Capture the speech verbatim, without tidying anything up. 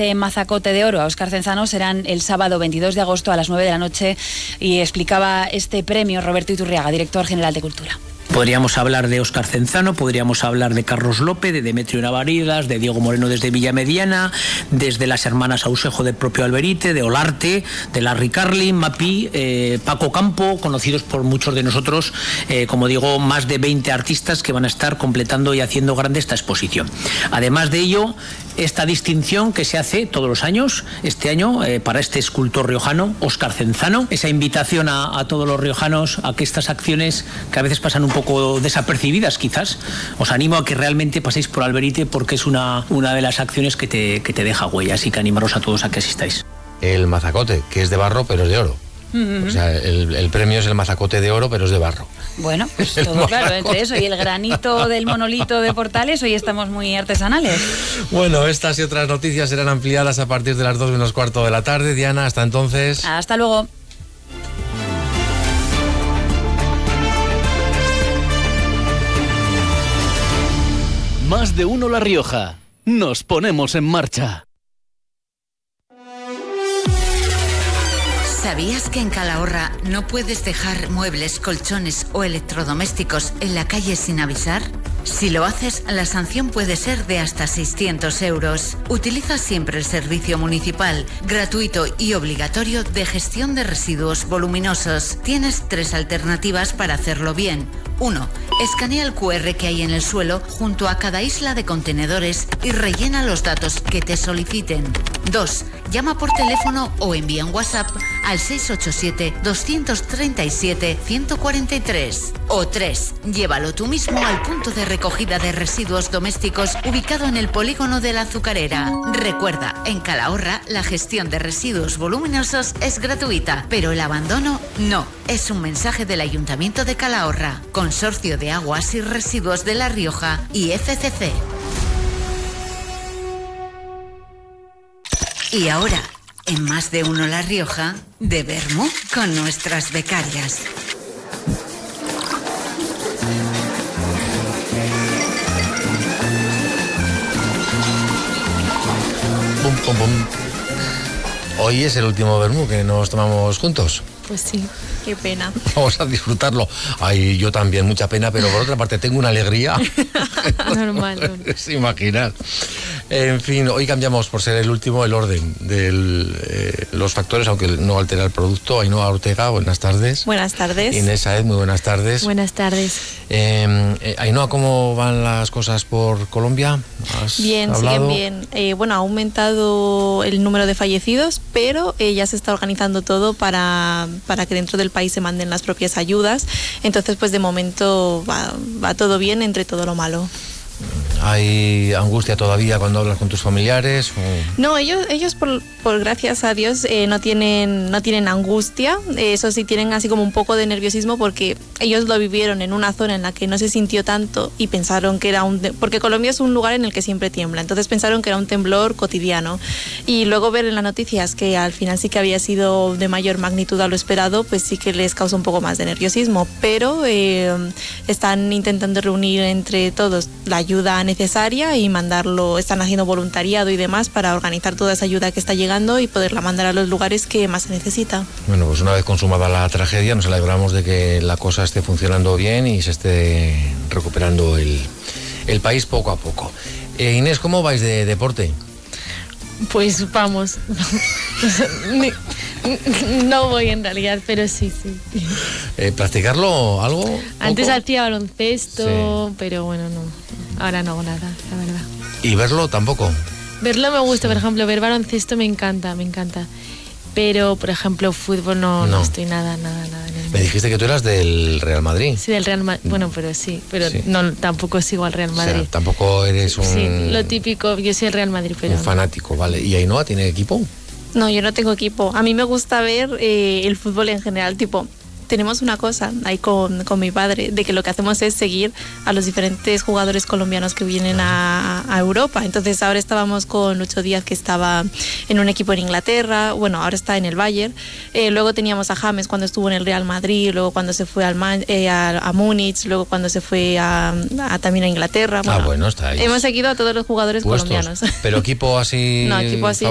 este mazacote de oro a Óscar Cenzano serán el sábado veintidós de agosto a las nueve de la noche, y explicaba este premio Roberto Iturriaga, director general de Cultura. Podríamos hablar de Óscar Cenzano, podríamos hablar de Carlos López, de Demetrio Navaridas, de Diego Moreno desde Villamediana, desde las hermanas Ausejo del propio Alberite, de Olarte, de Larry Carlin, Mapi, eh, Paco Campo, conocidos por muchos de nosotros, eh, como digo, más de veinte artistas que van a estar completando y haciendo grande esta exposición. Además de ello, esta distinción que se hace todos los años, este año, eh, para este escultor riojano, Óscar Cenzano, esa invitación a, a todos los riojanos a que estas acciones, que a veces pasan un poco poco desapercibidas quizás, os animo a que realmente paséis por Alberite, porque es una, una de las acciones que te, que te deja huella, así que animaros a todos a que asistáis. El mazacote, que es de barro pero es de oro. Uh-huh. O sea, el, el premio es el mazacote de oro pero es de barro. Bueno, pues todo claro, entre eso y el granito del monolito de Portales, hoy estamos muy artesanales. Bueno, estas y otras noticias serán ampliadas a partir de las dos menos cuarto de la tarde. Diana, hasta entonces. Hasta luego. Más de uno La Rioja. Nos ponemos en marcha. ¿Sabías que en Calahorra no puedes dejar muebles, colchones o electrodomésticos en la calle sin avisar? Si lo haces, la sanción puede ser de hasta seiscientos euros. Utiliza siempre el servicio municipal, gratuito y obligatorio de gestión de residuos voluminosos. Tienes tres alternativas para hacerlo bien. uno. Escanea el cu erre que hay en el suelo junto a cada isla de contenedores y rellena los datos que te soliciten. dos. Llama por teléfono o envía un WhatsApp al seis ocho siete, dos tres siete, uno cuatro tres. O tres. Llévalo tú mismo al punto de recogida de residuos domésticos ubicado en el polígono de la Azucarera. Recuerda, en Calahorra la gestión de residuos voluminosos es gratuita, pero el abandono no. Es un mensaje del Ayuntamiento de Calahorra, Consorcio de Aguas y Residuos de La Rioja y F C C. Y ahora, en Más de Uno La Rioja, de Vermú con nuestras becarias. Bum, bum, bum. Hoy es el último vermú que nos tomamos juntos. Pues sí, qué pena. Vamos a disfrutarlo. Ay, yo también, mucha pena, pero por otra parte tengo una alegría. Normal. No. Se imaginan. En fin, hoy cambiamos, por ser el último, el orden de eh, los factores, aunque no altera el producto. Ainhoa Ortega, buenas tardes. Buenas tardes. Inés Saez, muy buenas tardes. Buenas tardes. Eh, eh, Ainhoa, ¿cómo van las cosas por Colombia? Bien, hablado? siguen bien. Eh, bueno, ha aumentado el número de fallecidos, pero eh, ya se está organizando todo para, para que dentro del país se manden las propias ayudas. Entonces, pues de momento va, va todo bien entre todo lo malo. ¿Hay angustia todavía cuando hablas con tus familiares? O... No, ellos, ellos por, por gracias a Dios, eh, no tienen, no tienen angustia. Eh, eso sí, tienen así como un poco de nerviosismo porque ellos lo vivieron en una zona en la que no se sintió tanto y pensaron que era un... Porque Colombia es un lugar en el que siempre tiembla, entonces pensaron que era un temblor cotidiano. Y luego ver en las noticias que al final sí que había sido de mayor magnitud a lo esperado, pues sí que les causa un poco más de nerviosismo. Pero eh, están intentando reunir entre todos la ayuda necesaria y mandarlo, están haciendo voluntariado y demás para organizar toda esa ayuda que está llegando y poderla mandar a los lugares que más se necesita. Bueno, pues una vez consumada la tragedia nos alegramos de que la cosa esté funcionando bien y se esté recuperando el, el país poco a poco. Eh, Inés, ¿cómo vais de deporte? Pues vamos, no voy en realidad, pero sí, sí. Eh, ¿Practicarlo algo? Antes ¿Poco? hacía baloncesto, sí. Pero bueno, no, ahora no hago nada, la verdad. ¿Y verlo tampoco? Verlo me gusta, por ejemplo, ver baloncesto me encanta, me encanta. Pero, por ejemplo, fútbol no, no. no estoy nada, nada, nada. En el Me dijiste que tú eras del Real Madrid. Sí, del Real Madrid. Bueno, pero sí, pero sí. No, tampoco sigo al Real Madrid. O sea, tampoco eres un... Sí, lo típico, yo soy el Real Madrid, pero... Un fanático, vale. ¿Y Ainhoa tiene equipo? No, yo no tengo equipo. A mí me gusta ver eh, el fútbol en general, tipo... Tenemos una cosa ahí con, con mi padre, de que lo que hacemos es seguir a los diferentes jugadores colombianos que vienen a, a Europa. Entonces ahora estábamos con Lucho Díaz, que estaba en un equipo en Inglaterra, bueno, ahora está en el Bayern. Eh, luego teníamos a James cuando estuvo en el Real Madrid, luego cuando se fue al Man, eh, a, a Múnich, luego cuando se fue a, a, también a Inglaterra. Bueno, ah, bueno, está ahí. Hemos seguido a todos los jugadores puestos, colombianos. ¿Pero equipo así? No, equipo así